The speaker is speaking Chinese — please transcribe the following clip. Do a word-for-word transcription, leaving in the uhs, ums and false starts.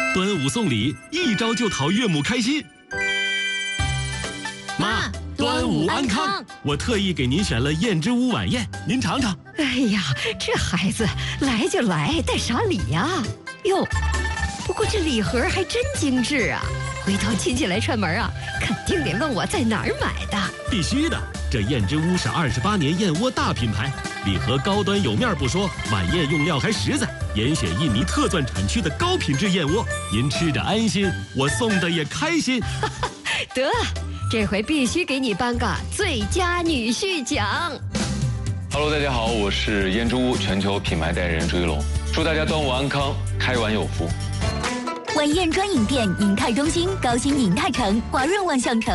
端午送礼，一招就讨岳母开心。妈，端午安康！我特意给您选了燕之屋晚宴，您尝尝。 哎呀，这孩子来就来，带啥礼呀？哟，不过这礼盒还真精致啊！回头亲戚来串门啊，肯定得问我在哪儿买的。 必须的，这燕之屋是二十八年燕窝大品牌，礼盒高端有面不说，晚宴用料还实在，严选印尼特钻产区的高品质燕窝，您吃着安心，我送的也开心。 得，这回必须给你颁个最佳女婿奖。 Hello， 大家好，我是燕之屋全球品牌代言人朱一龙，祝大家端午安康，开碗有福。 晚宴专营店银泰中心、高新银泰城、华润万象城。